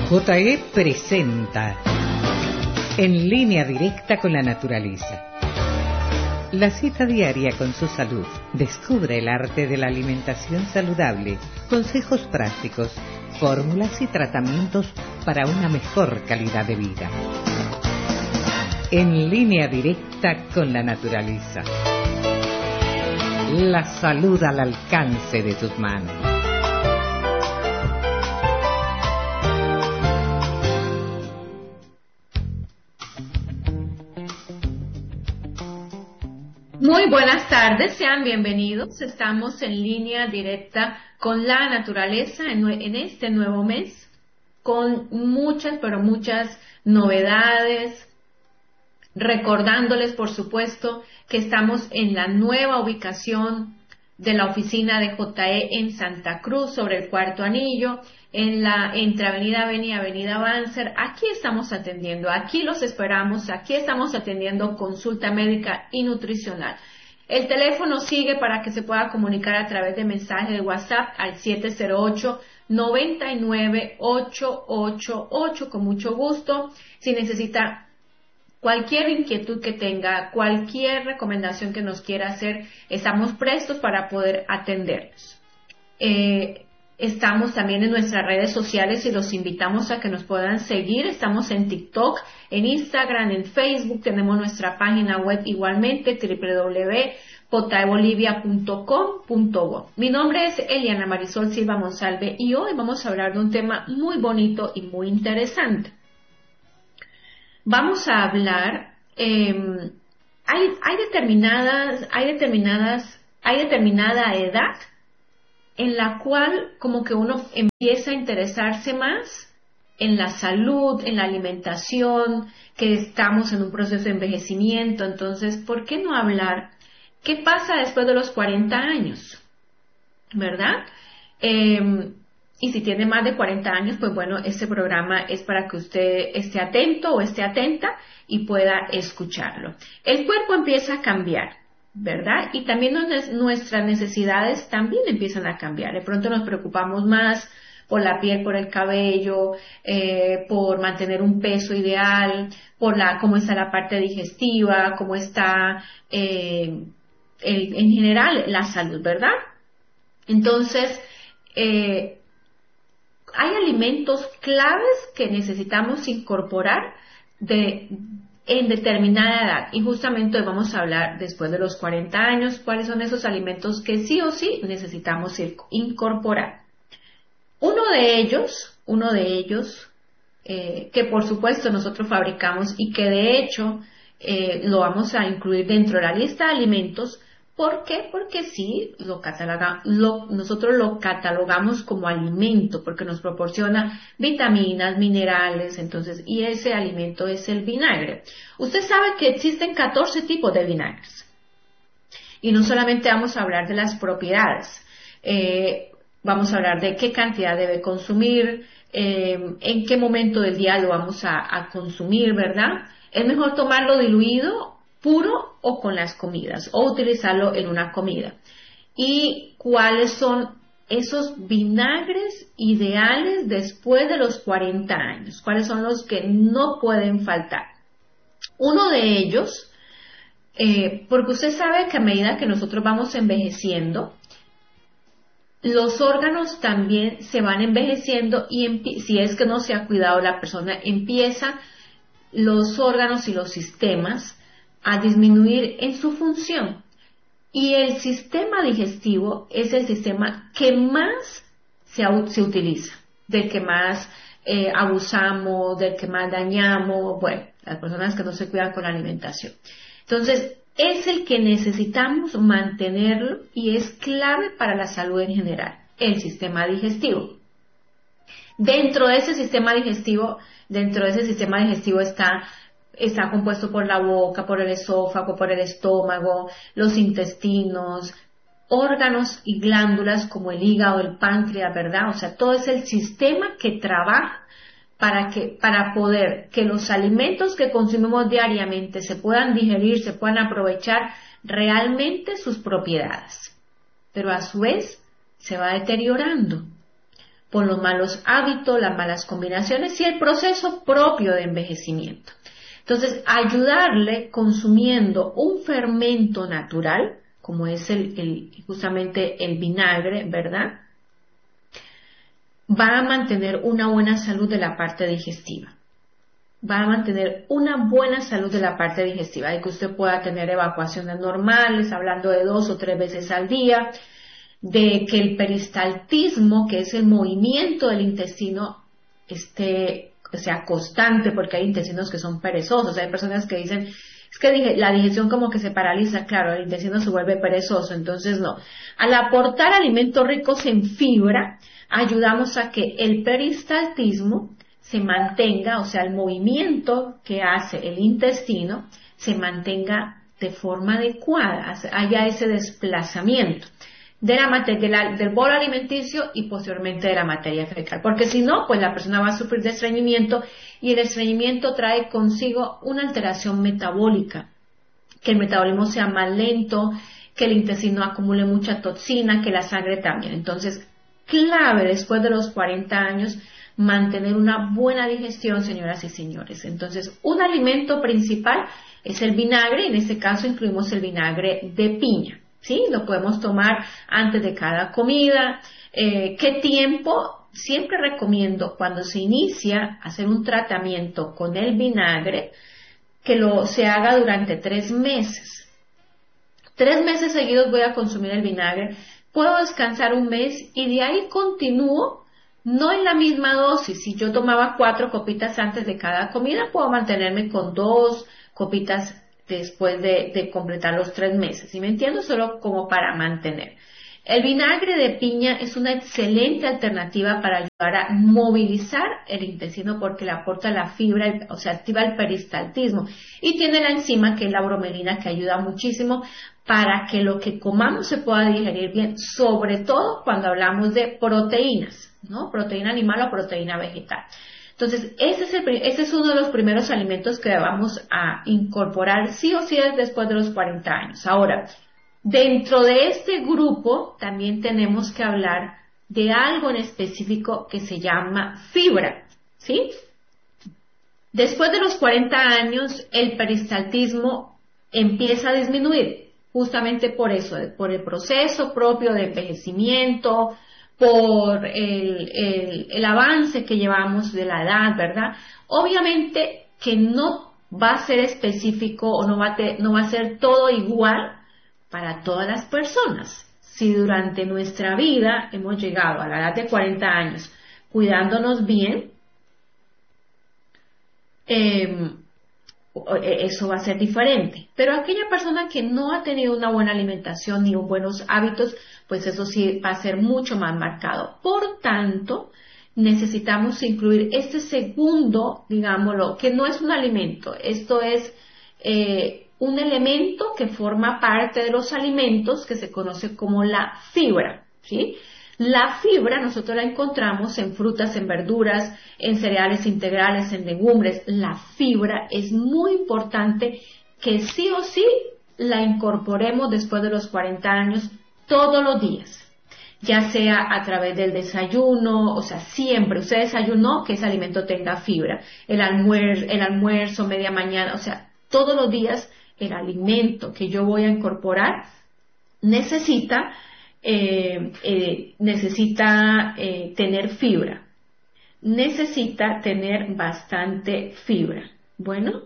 JE presenta En línea directa con la naturaleza. La cita diaria con su salud. Descubre el arte de la alimentación saludable, consejos prácticos, fórmulas y tratamientos para una mejor calidad de vida. En línea directa con la naturaleza. La salud al alcance de tus manos. Muy buenas tardes, sean bienvenidos. Estamos en línea directa con la naturaleza en este nuevo mes, con muchas, pero muchas novedades. Recordándoles, por supuesto, que estamos en la nueva ubicación de la oficina de JE en Santa Cruz, sobre el Cuarto Anillo, entre Avenida Beni y Avenida Banzer. Aquí estamos atendiendo, aquí los esperamos, aquí estamos atendiendo consulta médica y nutricional. El teléfono sigue para que se pueda comunicar a través de mensaje de WhatsApp al 708-99888, con mucho gusto. Si necesita cualquier inquietud que tenga, cualquier recomendación que nos quiera hacer, estamos prestos para poder atenderlos. Estamos también en nuestras redes sociales y los invitamos a que nos puedan seguir. Estamos en TikTok, en Instagram, en Facebook. Tenemos nuestra página web igualmente, www.jbolivia.com.bo. Mi nombre es Eliana Marisol Silva Monsalve y hoy vamos a hablar de un tema muy bonito y muy interesante. Vamos a hablar, hay determinada edad en la cual como que uno empieza a interesarse más en la salud, en la alimentación, que estamos en un proceso de envejecimiento. Entonces, ¿por qué no hablar qué pasa después de los 40 años? ¿Verdad? Y si tiene más de 40 años, pues bueno, este programa es para que usted esté atento o esté atenta y pueda escucharlo. El cuerpo empieza a cambiar, ¿verdad? Y también nuestras necesidades también empiezan a cambiar. De pronto nos preocupamos más por la piel, por el cabello, por mantener un peso ideal, por cómo está la parte digestiva, cómo está en general la salud, ¿verdad? Entonces, hay alimentos claves que necesitamos incorporar en determinada edad, y justamente hoy vamos a hablar después de los 40 años, cuáles son esos alimentos que sí o sí necesitamos incorporar. Uno de ellos, que por supuesto nosotros fabricamos y que de hecho lo vamos a incluir dentro de la lista de alimentos. ¿Por qué? Porque sí, nosotros lo catalogamos como alimento, porque nos proporciona vitaminas, minerales, entonces, y ese alimento es el vinagre. Usted sabe que existen 14 tipos de vinagres. Y no solamente vamos a hablar de las propiedades, vamos a hablar de qué cantidad debe consumir, en qué momento del día lo vamos a consumir, ¿verdad? Es mejor tomarlo diluido, puro o con las comidas, o utilizarlo en una comida. Y cuáles son esos vinagres ideales después de los 40 años, cuáles son los que no pueden faltar. Uno de ellos, porque usted sabe que a medida que nosotros vamos envejeciendo, los órganos también se van envejeciendo y si es que no se ha cuidado la persona, empieza los órganos y los sistemas a disminuir en su función. Y el sistema digestivo es el sistema que más se utiliza, del que más abusamos, del que más dañamos, bueno, las personas que no se cuidan con la alimentación. Entonces, es el que necesitamos mantenerlo y es clave para la salud en general, el sistema digestivo. Dentro de ese sistema digestivo está compuesto por la boca, por el esófago, por el estómago, los intestinos, órganos y glándulas como el hígado, el páncreas, ¿verdad? O sea, todo es el sistema que trabaja para poder que los alimentos que consumimos diariamente se puedan digerir, se puedan aprovechar realmente sus propiedades. Pero a su vez se va deteriorando. por los malos hábitos, las malas combinaciones y el proceso propio de envejecimiento. Entonces, ayudarle consumiendo un fermento natural, como es justamente el vinagre, ¿verdad? Va a mantener una buena salud de la parte digestiva. Va a mantener una buena salud de la parte digestiva, de que usted pueda tener evacuaciones normales, hablando de 2 o 3 veces al día, de que el peristaltismo, que es el movimiento del intestino, sea constante, porque hay intestinos que son perezosos. Hay personas que dicen, es que la digestión como que se paraliza. Claro, el intestino se vuelve perezoso, entonces no. Al aportar alimentos ricos en fibra, ayudamos a que el peristaltismo se mantenga, o sea, el movimiento que hace el intestino se mantenga de forma adecuada, haya ese desplazamiento de del bolo alimenticio y posteriormente de la materia fecal, porque si no, pues la persona va a sufrir de estreñimiento, y el estreñimiento trae consigo una alteración metabólica, que el metabolismo sea más lento, que el intestino acumule mucha toxina, que la sangre también. Entonces, clave después de los 40 años, mantener una buena digestión, señoras y señores. Entonces, un alimento principal es el vinagre, en este caso incluimos el vinagre de piña. ¿Sí? Lo podemos tomar antes de cada comida. ¿Qué tiempo? Siempre recomiendo, cuando se inicia hacer un tratamiento con el vinagre, que se haga durante 3 meses. 3 meses seguidos voy a consumir el vinagre. Puedo descansar 1 mes y de ahí continúo, no en la misma dosis. Si yo tomaba 4 copitas antes de cada comida, puedo mantenerme con 2 copitas después de completar los 3 meses, ¿sí me entiendo? Solo como para mantener. El vinagre de piña es una excelente alternativa para ayudar a movilizar el intestino, porque le aporta la fibra, o sea, activa el peristaltismo, y tiene la enzima que es la bromelina, que ayuda muchísimo para que lo que comamos se pueda digerir bien, sobre todo cuando hablamos de proteínas, ¿no? Proteína animal o proteína vegetal. Entonces, ese es uno de los primeros alimentos que vamos a incorporar sí o sí después de los 40 años. Ahora, dentro de este grupo también tenemos que hablar de algo en específico que se llama fibra, ¿sí? Después de los 40 años, el peristaltismo empieza a disminuir, justamente por eso, por el proceso propio de envejecimiento, por el avance que llevamos de la edad, ¿verdad? Obviamente que no va a ser específico o no va a ser todo igual para todas las personas. Si durante nuestra vida hemos llegado a la edad de 40 años cuidándonos bien, eso va a ser diferente. Pero aquella persona que no ha tenido una buena alimentación ni buenos hábitos, pues eso sí va a ser mucho más marcado. Por tanto, necesitamos incluir este segundo, digámoslo, que no es un alimento, esto es un elemento que forma parte de los alimentos, que se conoce como la fibra, ¿sí? La fibra nosotros la encontramos en frutas, en verduras, en cereales integrales, en legumbres. La fibra es muy importante que sí o sí la incorporemos después de los 40 años todos los días, ya sea a través del desayuno, o sea, siempre usted desayunó, que ese alimento tenga fibra, el almuerzo, media mañana, o sea, todos los días el alimento que yo voy a incorporar necesita tener fibra, necesita tener bastante fibra. Bueno,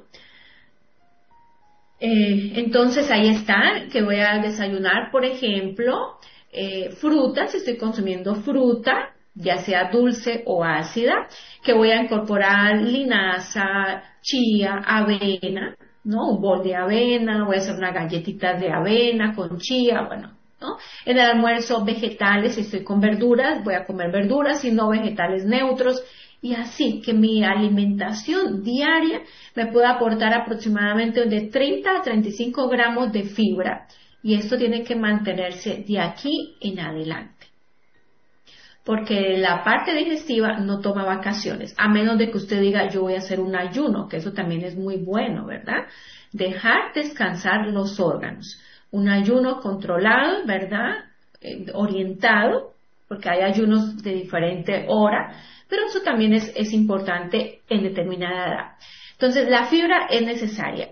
entonces ahí está, que voy a desayunar, por ejemplo, frutas, si estoy consumiendo fruta, ya sea dulce o ácida, que voy a incorporar linaza, chía, avena, ¿no? Un bol de avena, voy a hacer una galletita de avena con chía, bueno, ¿no? En el almuerzo, vegetales, si estoy con verduras, voy a comer verduras, si no, vegetales neutros, y así que mi alimentación diaria me pueda aportar aproximadamente de 30 a 35 gramos de fibra, y esto tiene que mantenerse de aquí en adelante, porque la parte digestiva no toma vacaciones, a menos de que usted diga yo voy a hacer un ayuno, que eso también es muy bueno, ¿verdad? Dejar descansar los órganos, un ayuno controlado, ¿verdad? Orientado, porque hay ayunos de diferente hora, pero eso también es importante en determinada edad. Entonces, la fibra es necesaria.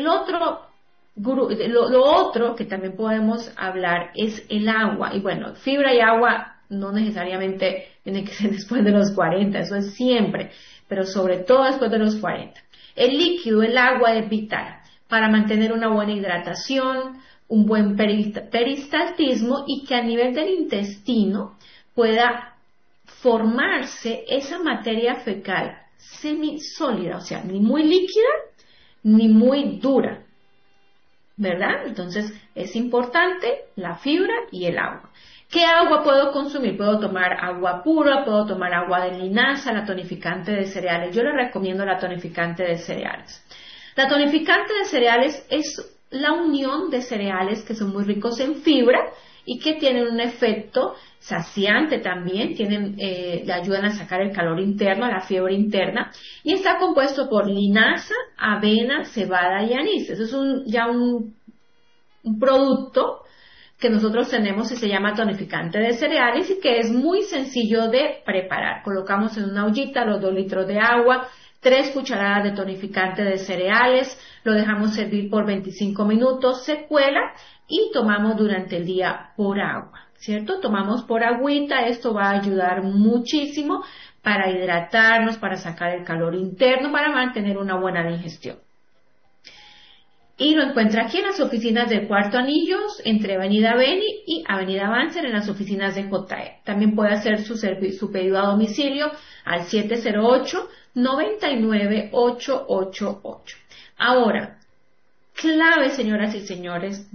Lo otro que también podemos hablar es el agua. Y bueno, fibra y agua no necesariamente tiene que ser después de los 40, eso es siempre, pero sobre todo después de los 40. El líquido, el agua es vital para mantener una buena hidratación, un buen peristaltismo y que a nivel del intestino pueda formarse esa materia fecal semisólida, o sea, ni muy líquida ni muy dura, ¿verdad? Entonces es importante la fibra y el agua. ¿Qué agua puedo consumir? Puedo tomar agua pura, puedo tomar agua de linaza, la tonificante de cereales. Yo le recomiendo la tonificante de cereales. La tonificante de cereales es la unión de cereales que son muy ricos en fibra y que tienen un efecto saciante también, le ayudan a sacar el calor interno, la fiebre interna, y está compuesto por linaza, avena, cebada y anís. Eso es un producto que nosotros tenemos y se llama tonificante de cereales y que es muy sencillo de preparar. Colocamos en una ollita los 2 litros de agua, 3 cucharadas de tonificante de cereales, lo dejamos servir por 25 minutos, se cuela y tomamos durante el día por agua, ¿cierto? Tomamos por agüita, esto va a ayudar muchísimo para hidratarnos, para sacar el calor interno, para mantener una buena digestión. Y lo encuentra aquí en las oficinas del Cuarto Anillos, entre Avenida Beni y Avenida Banzer, en las oficinas de JE. También puede hacer su pedido a domicilio al 708-99-888. Ahora, clave, señoras y señores,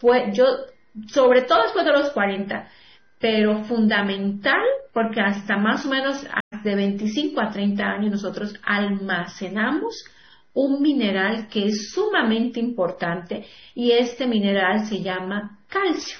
sobre todo después de los 40, pero fundamental, porque hasta más o menos de 25 a 30 años nosotros almacenamos un mineral que es sumamente importante y este mineral se llama calcio.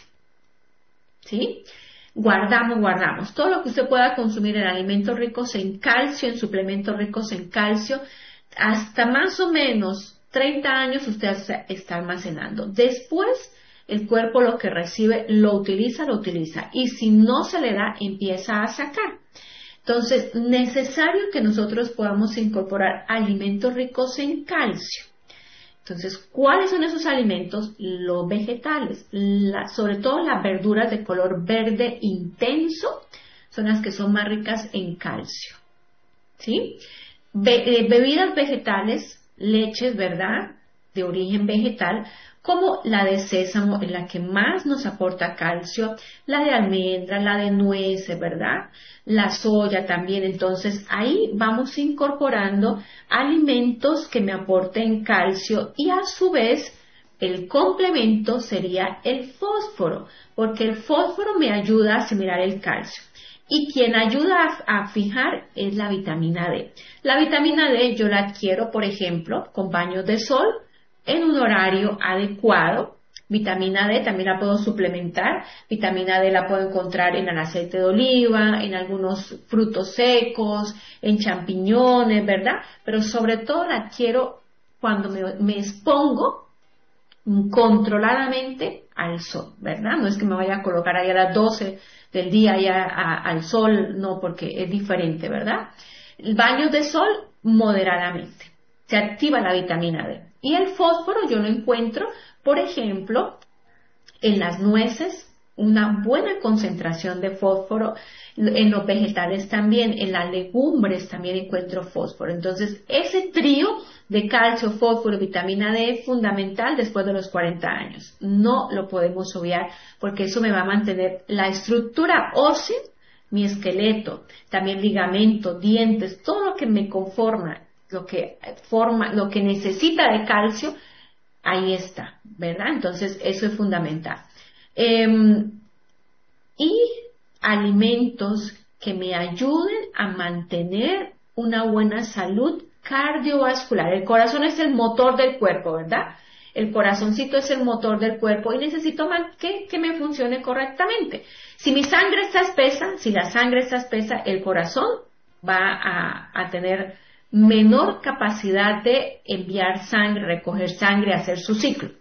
¿Sí? Guardamos. Todo lo que usted pueda consumir en alimentos ricos en calcio, en suplementos ricos en calcio, hasta más o menos 30 años usted está almacenando. Después, el cuerpo lo que recibe lo utiliza y si no se le da, empieza a sacar. Entonces, necesario que nosotros podamos incorporar alimentos ricos en calcio. Entonces, ¿cuáles son esos alimentos? Los vegetales, sobre todo las verduras de color verde intenso, son las que son más ricas en calcio. ¿Sí? Bebidas vegetales, leches, ¿verdad?, de origen vegetal, como la de sésamo, es la que más nos aporta calcio, la de almendra, la de nueces, ¿verdad?, la soya también. Entonces ahí vamos incorporando alimentos que me aporten calcio y a su vez el complemento sería el fósforo, porque el fósforo me ayuda a asimilar el calcio. Y quien ayuda a fijar es la vitamina D. La vitamina D yo la adquiero, por ejemplo, con baños de sol en un horario adecuado. Vitamina D también la puedo suplementar. Vitamina D la puedo encontrar en el aceite de oliva, en algunos frutos secos, en champiñones, ¿verdad? Pero sobre todo la adquiero cuando me expongo controladamente al sol, ¿verdad? No es que me vaya a colocar ahí a las 12 del día ya al sol, no, porque es diferente, ¿verdad? Baños de sol moderadamente, se activa la vitamina D. Y el fósforo yo lo encuentro, por ejemplo, en las nueces, una buena concentración de fósforo, en los vegetales también, en las legumbres también encuentro fósforo. Entonces, ese trío de calcio, fósforo y vitamina D es fundamental después de los 40 años. No lo podemos obviar porque eso me va a mantener la estructura ósea, mi esqueleto, también ligamento, dientes, todo lo que me conforma, lo que necesita de calcio, ahí está, ¿verdad? Entonces, eso es fundamental. Y alimentos que me ayuden a mantener una buena salud cardiovascular. El corazón es el motor del cuerpo, ¿verdad? El corazoncito es el motor del cuerpo y necesito que me funcione correctamente. Si mi sangre está espesa, si la sangre está espesa, el corazón va a tener menor capacidad de enviar sangre, recoger sangre, hacer su ciclo.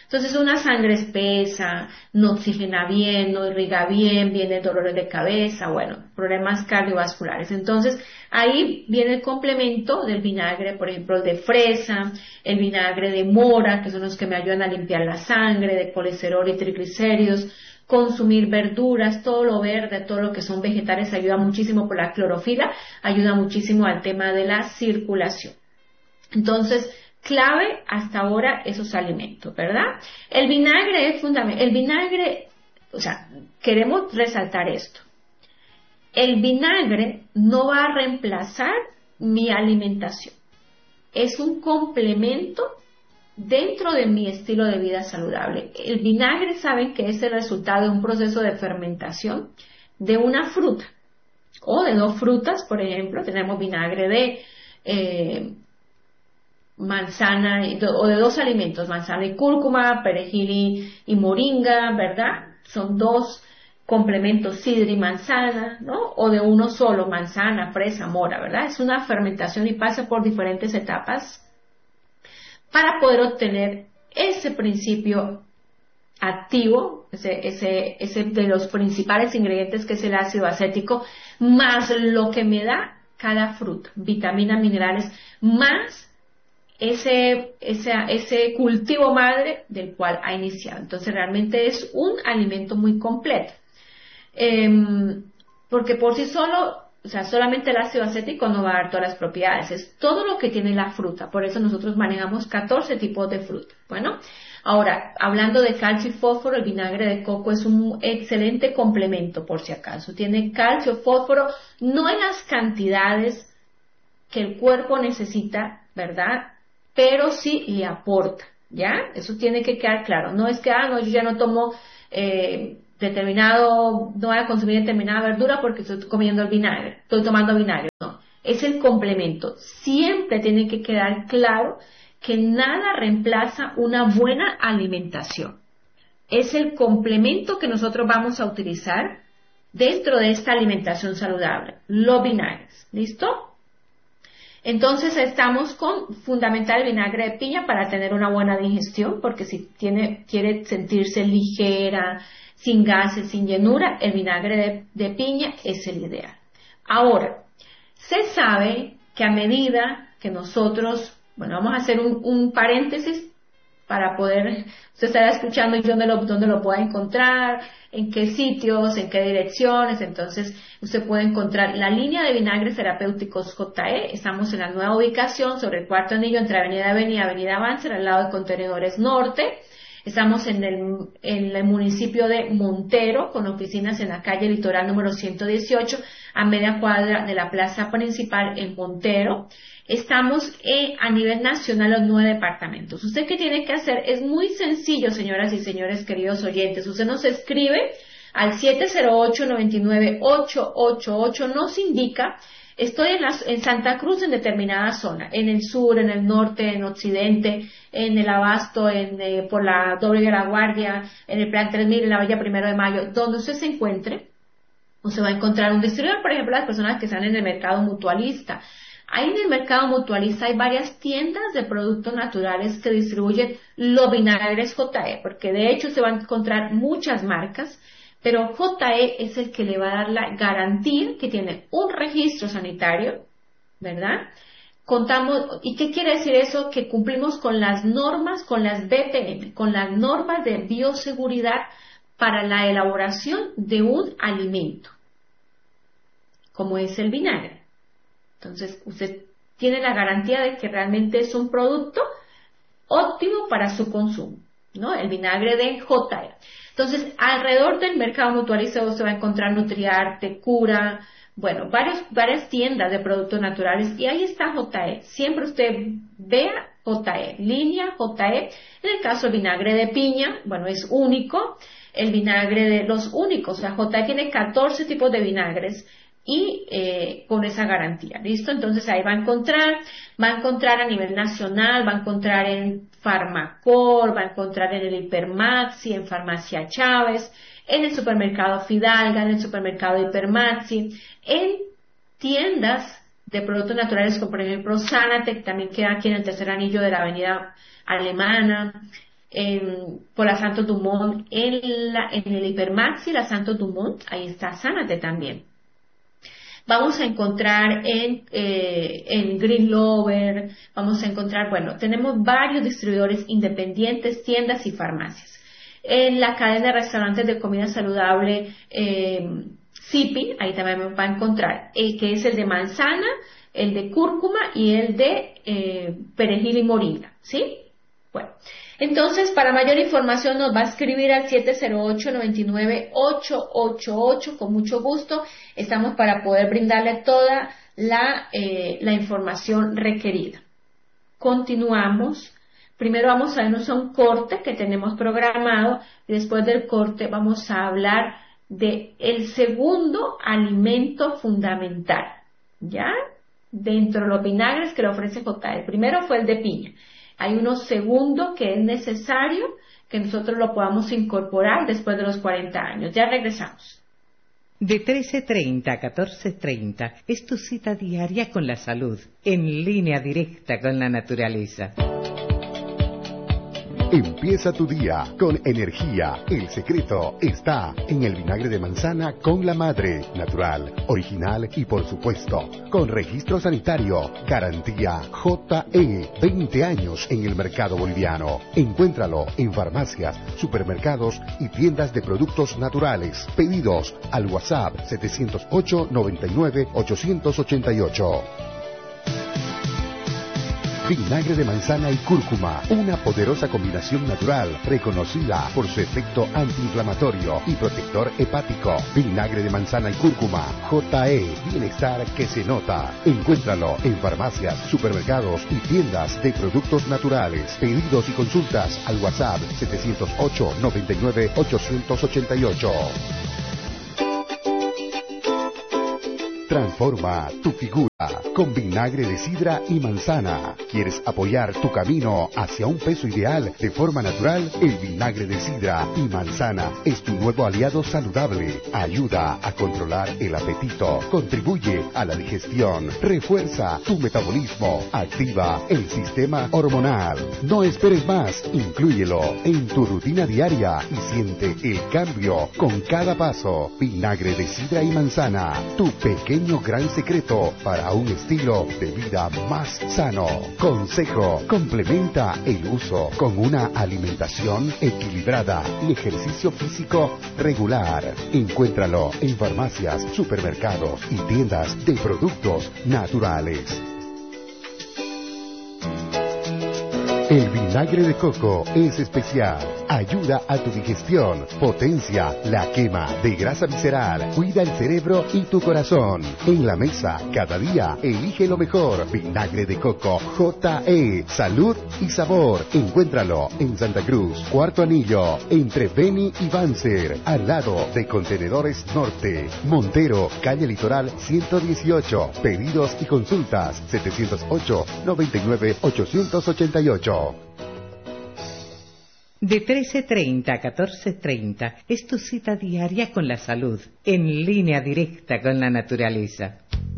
Entonces una sangre espesa, no oxigena bien, no irriga bien, viene dolores de cabeza, bueno, problemas cardiovasculares. Entonces ahí viene el complemento del vinagre, por ejemplo, el de fresa, el vinagre de mora, que son los que me ayudan a limpiar la sangre, de colesterol y triglicéridos. Consumir verduras, todo lo verde, todo lo que son vegetales ayuda muchísimo por la clorofila, ayuda muchísimo al tema de la circulación. Entonces, clave hasta ahora esos alimentos, ¿verdad? El vinagre es fundamental. El vinagre, o sea, queremos resaltar esto. El vinagre no va a reemplazar mi alimentación. Es un complemento dentro de mi estilo de vida saludable. El vinagre, saben que es el resultado de un proceso de fermentación de una fruta o de dos frutas. Por ejemplo, tenemos vinagre de manzana o de dos alimentos, manzana y cúrcuma, perejil y moringa, ¿verdad? Son dos complementos, sidra y manzana, ¿no? O de uno solo, manzana, fresa, mora, ¿verdad? Es una fermentación y pasa por diferentes etapas para poder obtener ese principio activo, ese de los principales ingredientes, que es el ácido acético, más lo que me da cada fruta, vitaminas, minerales, más ese cultivo madre del cual ha iniciado. Entonces realmente es un alimento muy completo. Porque por sí solo, o sea, solamente el ácido acético no va a dar todas las propiedades, es todo lo que tiene la fruta. Por eso nosotros manejamos 14 tipos de fruta. Bueno, ahora, hablando de calcio y fósforo, el vinagre de coco es un excelente complemento, por si acaso. Tiene calcio, fósforo, no en las cantidades que el cuerpo necesita, ¿verdad? Pero sí le aporta, ¿ya? Eso tiene que quedar claro. No es que, no, yo ya no tomo no voy a consumir determinada verdura porque estoy comiendo el vinagre, estoy tomando vinagre. No, es el complemento. Siempre tiene que quedar claro que nada reemplaza una buena alimentación. Es el complemento que nosotros vamos a utilizar dentro de esta alimentación saludable, los vinagres. ¿Listo? Entonces estamos con fundamental el vinagre de piña para tener una buena digestión, porque si quiere sentirse ligera, sin gases, sin llenura, el vinagre de piña es el ideal. Ahora, se sabe que a medida que nosotros, bueno, vamos a hacer un paréntesis para poder, usted estará escuchando y dónde lo pueda encontrar, en qué sitios, en qué direcciones. Entonces usted puede encontrar la línea de vinagres terapéuticos JE. Estamos en la nueva ubicación sobre el Cuarto Anillo entre Avenida Avance, al lado de Contenedores Norte. Estamos en el municipio de Montero, con oficinas en la calle Litoral número 118, a media cuadra de la plaza principal en Montero. Estamos a nivel nacional los 9 departamentos. ¿Usted qué tiene que hacer? Es muy sencillo, señoras y señores, queridos oyentes. Usted nos escribe al 708-99-888, nos indica, estoy en Santa Cruz en determinada zona, en el sur, en el norte, en occidente, en el Abasto, por la Doble de la Guardia, en el Plan 3000, en la Villa 1 de Mayo, donde usted se encuentre. Usted va a encontrar un distribuidor, por ejemplo, las personas que están en el mercado mutualista. Ahí en el mercado mutualista hay varias tiendas de productos naturales que distribuyen los vinagres JE, porque de hecho se van a encontrar muchas marcas, pero JE es el que le va a dar la garantía que tiene un registro sanitario, ¿verdad? ¿Y qué quiere decir eso? Que cumplimos con las normas, con las BPM, con las normas de bioseguridad para la elaboración de un alimento, como es el vinagre. Entonces, usted tiene la garantía de que realmente es un producto óptimo para su consumo, ¿no? El vinagre de JE. Entonces, alrededor del mercado mutualista usted va a encontrar Nutriarte, Cura, bueno, varias tiendas de productos naturales, y ahí está JE. Siempre usted vea JE, línea JE. En el caso del vinagre de piña, bueno, es único. El vinagre de los únicos, o sea, JE tiene 14 tipos de vinagres y con esa garantía, ¿listo? Entonces ahí va a encontrar a nivel nacional, va a encontrar en Farmacor, va a encontrar en el Hipermaxi, en Farmacia Chávez, en el supermercado Fidalga, en el supermercado Hipermaxi, en tiendas de productos naturales como por ejemplo Sanatec, también queda aquí en el tercer anillo de la Avenida Alemana, por la Santos Dumont, en el Hipermaxi, la Santos Dumont, ahí está Sánate también. Vamos a encontrar en Green Lover, vamos a encontrar, bueno, tenemos varios distribuidores independientes, tiendas y farmacias. En la cadena de restaurantes de comida saludable, Zipi, ahí también me va a encontrar, que es el de manzana, el de cúrcuma y el de perejil y moringa, ¿sí? Bueno, entonces para mayor información nos va a escribir al 708-99-888, con mucho gusto. Estamos para poder brindarle toda la información requerida. Continuamos. Primero vamos a irnos a un corte que tenemos programado y después del corte vamos a hablar de el segundo alimento fundamental, ¿ya? Dentro de los vinagres que le ofrece JL. El primero fue el de piña. Hay uno segundo que es necesario que nosotros lo podamos incorporar después de los 40 años. Ya regresamos. De 13:30 a 14:30 es tu cita diaria con la salud, en línea directa con la naturaleza. Empieza tu día con energía. El secreto está en el vinagre de manzana con la madre, natural, original y por supuesto, con registro sanitario, garantía JE, 20 años en el mercado boliviano. Encuéntralo en farmacias, supermercados y tiendas de productos naturales. Pedidos al WhatsApp 708-99-888. Vinagre de manzana y cúrcuma, una poderosa combinación natural, reconocida por su efecto antiinflamatorio y protector hepático. Vinagre de manzana y cúrcuma, JE, bienestar que se nota. Encuéntralo en farmacias, supermercados y tiendas de productos naturales. Pedidos y consultas al WhatsApp 708-99-888. Transforma tu figura con vinagre de sidra y manzana. ¿Quieres apoyar tu camino hacia un peso ideal de forma natural? El vinagre de sidra y manzana es tu nuevo aliado saludable. Ayuda a controlar el apetito, contribuye a la digestión, refuerza tu metabolismo, activa el sistema hormonal. No esperes más, inclúyelo en tu rutina diaria y siente el cambio con cada paso. Vinagre de sidra y manzana, tu pequeño gran secreto para un estilo de vida más sano. Consejo: complementa el uso con una alimentación equilibrada y ejercicio físico regular. Encuéntralo en farmacias, supermercados y tiendas de productos naturales. El vinagre de coco es especial. Ayuda a tu digestión, potencia la quema de grasa visceral, cuida el cerebro y tu corazón. En la mesa, cada día, elige lo mejor. Vinagre de coco JE, salud y sabor. Encuéntralo en Santa Cruz, Cuarto Anillo, entre Beni y Banzer, al lado de Contenedores Norte. Montero, calle Litoral 118. Pedidos y consultas 708-99-888. De 13:30 a 14:30 es tu cita diaria con la salud, en línea directa con la naturaleza.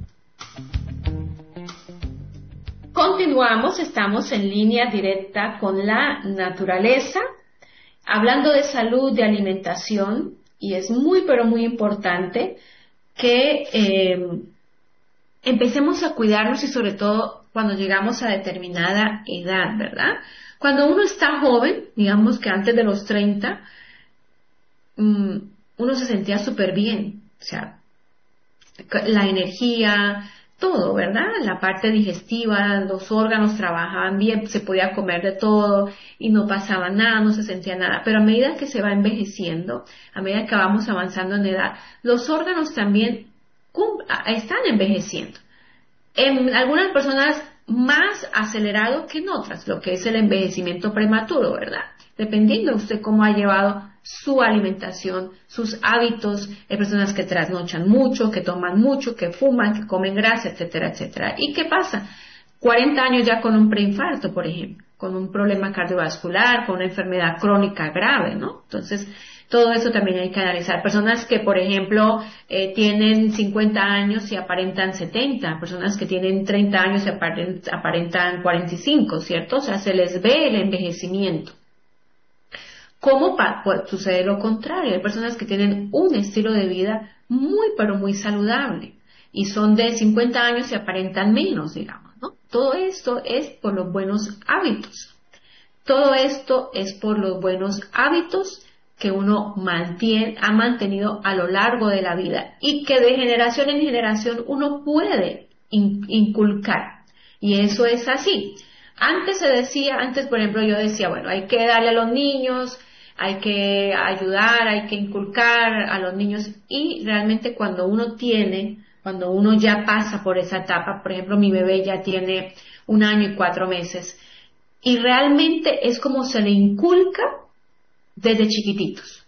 Continuamos, estamos en línea directa con la naturaleza, hablando de salud, de alimentación, y es muy, pero muy importante que empecemos a cuidarnos y sobre todo cuando llegamos a determinada edad, ¿verdad? Cuando uno está joven, digamos que antes de los 30, uno se sentía súper bien, o sea, la energía, todo, ¿verdad? La parte digestiva, los órganos trabajaban bien, se podía comer de todo y no pasaba nada, no se sentía nada. Pero a medida que se va envejeciendo, a medida que vamos avanzando en edad, los órganos también están envejeciendo. En algunas personas más acelerado que en otras, lo que es el envejecimiento prematuro, ¿verdad? Dependiendo de usted cómo ha llevado su alimentación, sus hábitos. Hay personas que trasnochan mucho, que toman mucho, que fuman, que comen grasa, etcétera, etcétera. ¿Y qué pasa? 40 años ya con un preinfarto, por ejemplo, con un problema cardiovascular, con una enfermedad crónica grave, ¿no? Entonces, todo eso también hay que analizar. Personas que, por ejemplo, tienen 50 años y aparentan 70. Personas que tienen 30 años y aparentan 45, ¿cierto? O sea, se les ve el envejecimiento. ¿Cómo pues, sucede lo contrario? Hay personas que tienen un estilo de vida muy, pero muy saludable y son de 50 años y aparentan menos, digamos, ¿no? Todo esto es por los buenos hábitos. Todo esto es por los buenos hábitos que uno ha mantenido a lo largo de la vida y que de generación en generación uno puede inculcar. Y eso es así. Antes por ejemplo, yo decía, bueno, hay que darle a los niños, hay que ayudar, hay que inculcar a los niños y realmente cuando uno ya pasa por esa etapa, por ejemplo, mi bebé ya tiene 1 año y 4 meses y realmente es como se le inculca desde chiquititos.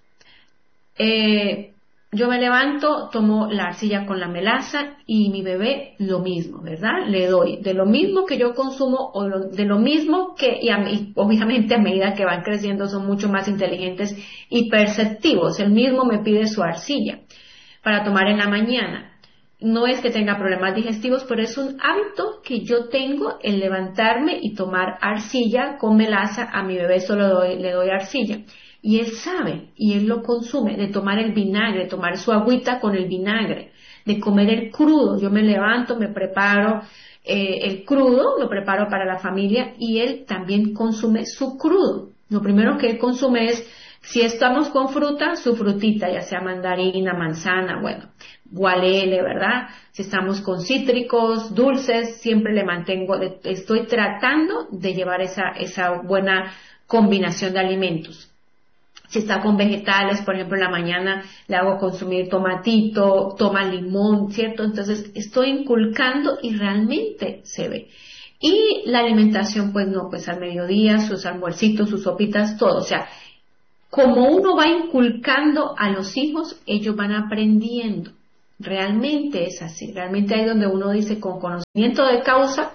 Yo me levanto, tomo la arcilla con la melaza y mi bebé lo mismo, ¿verdad? Le doy de lo mismo que yo consumo o de lo mismo que, y obviamente a medida que van creciendo son mucho más inteligentes y perceptivos. Él mismo me pide su arcilla para tomar en la mañana. No es que tenga problemas digestivos, pero es un hábito que yo tengo el levantarme y tomar arcilla con melaza. A mi bebé solo le doy arcilla. Y él sabe, y él lo consume, de tomar el vinagre, de tomar su agüita con el vinagre, de comer el crudo. Yo me levanto, me preparo el crudo, lo preparo para la familia y él también consume su crudo. Lo primero que él consume es, si estamos con fruta, su frutita, ya sea mandarina, manzana, bueno, gualele, ¿verdad? Si estamos con cítricos, dulces, siempre le mantengo, estoy tratando de llevar esa buena combinación de alimentos. Si está con vegetales, por ejemplo, en la mañana le hago consumir tomatito, toma limón, ¿cierto? Entonces estoy inculcando y realmente se ve. Y la alimentación, pues no, pues al mediodía, sus almuercitos, sus sopitas, todo. O sea, como uno va inculcando a los hijos, ellos van aprendiendo. Realmente es así. Realmente ahí donde uno dice con conocimiento de causa,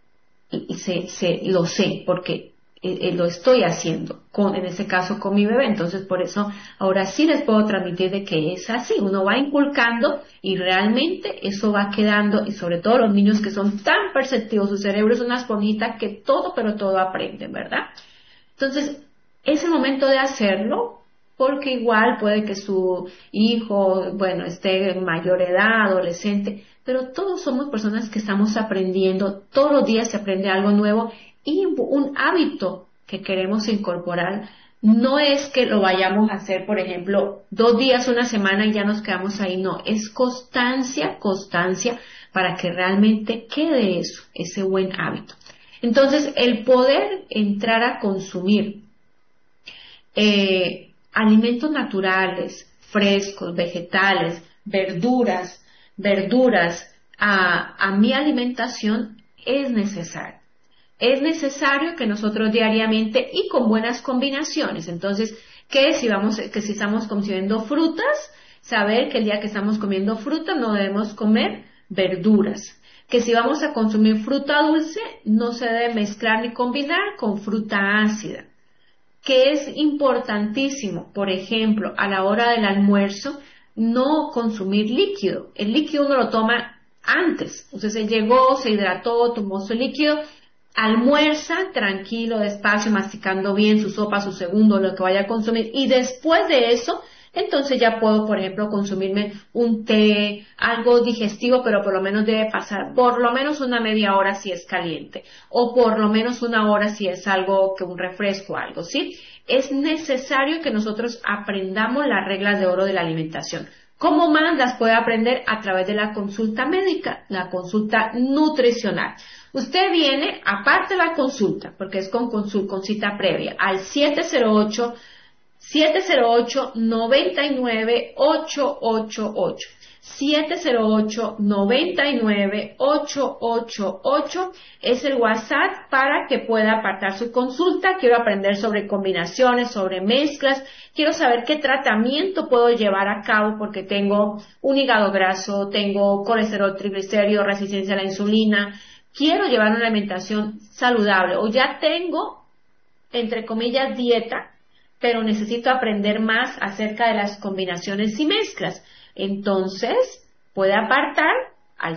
lo sé, porque lo estoy haciendo, en ese caso con mi bebé. Entonces por eso ahora sí les puedo transmitir de que es así, uno va inculcando y realmente eso va quedando, y sobre todo los niños que son tan perceptivos, su cerebro es una esponjita que todo, pero todo aprenden, ¿verdad? Entonces es el momento de hacerlo, porque igual puede que su hijo, bueno, esté en mayor edad, adolescente, pero todos somos personas que estamos aprendiendo, todos los días se aprende algo nuevo. Y un hábito que queremos incorporar no es que lo vayamos a hacer, por ejemplo, 2 días, 1 semana y ya nos quedamos ahí. No, es constancia para que realmente quede eso, ese buen hábito. Entonces, el poder entrar a consumir alimentos naturales, frescos, vegetales, verduras a mi alimentación es necesario. Es necesario que nosotros diariamente y con buenas combinaciones. Entonces, que si estamos consumiendo frutas, saber que el día que estamos comiendo fruta no debemos comer verduras. Que si vamos a consumir fruta dulce, no se debe mezclar ni combinar con fruta ácida. Que es importantísimo, por ejemplo, a la hora del almuerzo, no consumir líquido. El líquido uno lo toma antes. Entonces, se llegó, se hidrató, tomó su líquido. Almuerza tranquilo, despacio, masticando bien su sopa, su segundo, lo que vaya a consumir, y después de eso, entonces ya puedo, por ejemplo, consumirme un té, algo digestivo, pero por lo menos debe pasar por lo menos una media hora si es caliente, o por lo menos 1 hora si es algo que un refresco, algo, ¿sí? Es necesario que nosotros aprendamos las reglas de oro de la alimentación. ¿Cómo más las puede aprender? A través de la consulta médica, la consulta nutricional. Usted viene, aparte de la consulta, porque es con cita previa, al 708-99-888. 708-99-888 es el WhatsApp para que pueda apartar su consulta. Quiero aprender sobre combinaciones, sobre mezclas. Quiero saber qué tratamiento puedo llevar a cabo porque tengo un hígado graso, tengo colesterol triglicérido, resistencia a la insulina. Quiero llevar una alimentación saludable o ya tengo, entre comillas, dieta, pero necesito aprender más acerca de las combinaciones y mezclas. Entonces, puede apartar al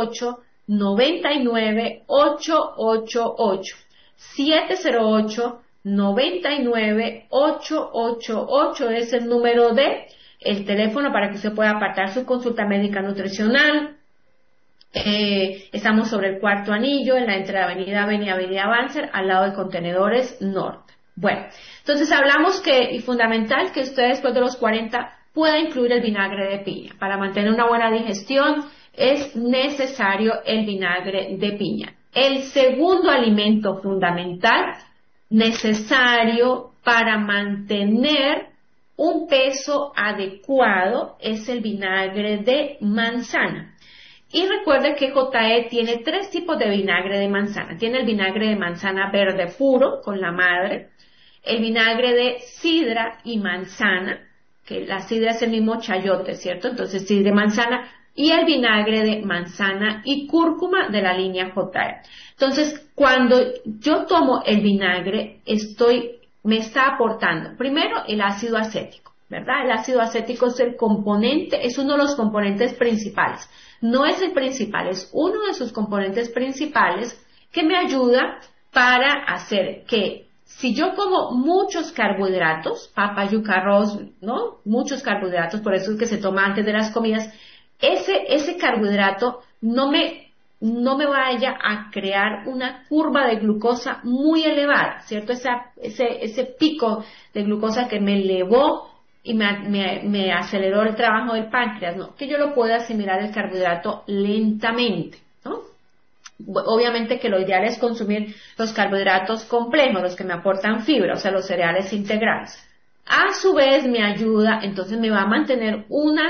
708-99-888. 99-888 es el número de el teléfono para que usted pueda apartar su consulta médica nutricional. Estamos sobre el Cuarto Anillo, en la entrada de Avenida Banzer, al lado de Contenedores Norte. Bueno, entonces hablamos que, y fundamental, que usted después de los 40 pueda incluir el vinagre de piña. Para mantener una buena digestión es necesario el vinagre de piña. El segundo alimento fundamental necesario para mantener un peso adecuado es el vinagre de manzana. Y recuerde que JE tiene 3 tipos de vinagre de manzana. Tiene el vinagre de manzana verde puro con la madre, el vinagre de sidra y manzana, que la sidra es el mismo chayote, ¿cierto? Entonces sidra y manzana, y el vinagre de manzana y cúrcuma de la línea JE. Entonces, cuando yo tomo el vinagre, me está aportando primero el ácido acético, ¿verdad? El ácido acético es es uno de los componentes principales. No es el principal, es uno de sus componentes principales que me ayuda para hacer que si yo como muchos carbohidratos, papa, yuca, arroz, ¿no? Muchos carbohidratos, por eso es que se toma antes de las comidas, ese carbohidrato no me vaya a crear una curva de glucosa muy elevada, ¿cierto? Ese pico de glucosa que me elevó y me aceleró el trabajo del páncreas, ¿no? Que yo lo pueda asimilar el carbohidrato lentamente, ¿no? Obviamente que lo ideal es consumir los carbohidratos complejos, los que me aportan fibra, o sea, los cereales integrales. A su vez me ayuda, entonces me va a mantener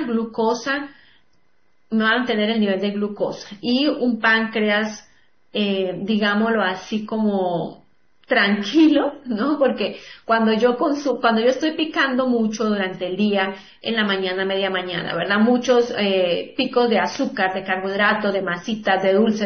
me va a mantener el nivel de glucosa y un páncreas, digámoslo así como tranquilo, ¿no? Porque cuando yo estoy picando mucho durante el día, en la mañana, media mañana, ¿verdad? Muchos picos de azúcar, de carbohidratos, de masitas, de dulces,